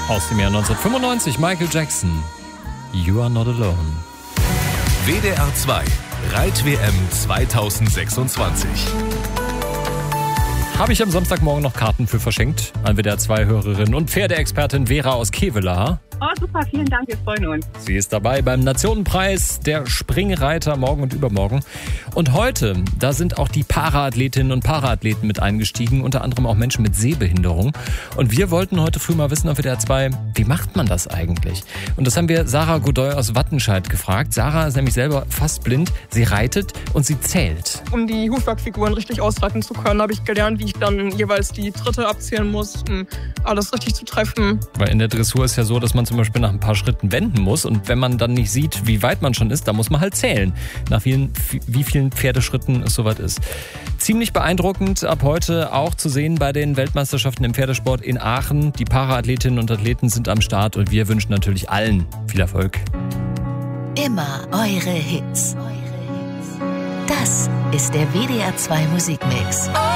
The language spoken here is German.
Aus dem Jahr 1995, Michael Jackson. You are not alone. WDR 2, Reit-WM 2026. Habe ich am Samstagmorgen noch Karten für verschenkt an WDR 2-Hörerin und Pferdeexpertin Vera aus Kevelaer. Oh, super, vielen Dank, wir freuen uns. Sie ist dabei beim Nationenpreis der Springreiter morgen und übermorgen. Und heute, da sind auch die Paraathletinnen und Paraathleten mit eingestiegen, unter anderem auch Menschen mit Sehbehinderung. Und wir wollten heute früh mal wissen auf WDR 2, wie macht man das eigentlich? Und das haben wir Sarah Godoy aus Wattenscheid gefragt. Sarah ist nämlich selber fast blind, sie reitet und sie zählt. Um die Hufwerkfiguren richtig ausreiten zu können, habe ich gelernt, wie ich dann jeweils die Tritte abzählen muss, um alles richtig zu treffen. Weil in der Dressur ist ja so, dass man zum Beispiel nach ein paar Schritten wenden muss und wenn man dann nicht sieht, wie weit man schon ist, dann muss man halt zählen, nach wie vielen Pferdeschritten es soweit ist. Ziemlich beeindruckend ab heute auch zu sehen bei den Weltmeisterschaften im Pferdesport in Aachen. Die Paraathletinnen und Athleten sind am Start und wir wünschen natürlich allen viel Erfolg. Immer eure Hits. Das ist der WDR 2 Musikmix.